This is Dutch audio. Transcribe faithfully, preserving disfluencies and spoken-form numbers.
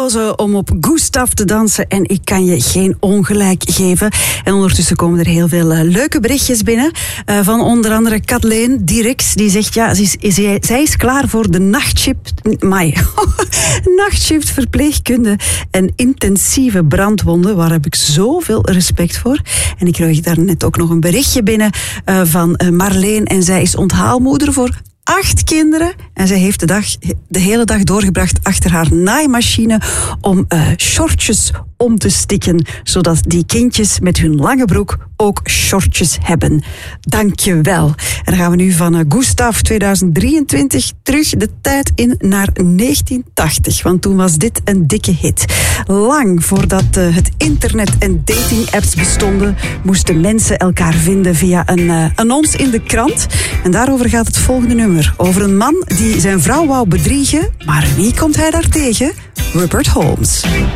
gekozen om op Gustav te dansen en ik kan je geen ongelijk geven. En ondertussen komen er heel veel uh, leuke berichtjes binnen. Uh, van onder andere Kathleen Dirks, die zegt, ja, zij is, zij is klaar voor de nachtshift, mai, nachtshift verpleegkunde en intensieve brandwonden. Waar heb ik zoveel respect voor. En ik kreeg daar net ook nog een berichtje binnen uh, van uh, Marleen en zij is onthaalmoeder voor acht kinderen en zij heeft de, dag, de hele dag doorgebracht achter haar naaimachine om uh, shortjes om te stikken, zodat die kindjes met hun lange broek ook shortjes hebben. Dank je wel. En dan gaan we nu van uh, Gustav tweeduizend drieëntwintig terug de tijd in naar negentien tachtig, want toen was dit een dikke hit. Lang voordat uh, het internet en dating-apps bestonden, moesten mensen elkaar vinden via een uh, annons in de krant. En daarover gaat het volgende nummer. Over een man die zijn vrouw wou bedriegen, maar wie komt hij daar tegen? Rupert Holmes.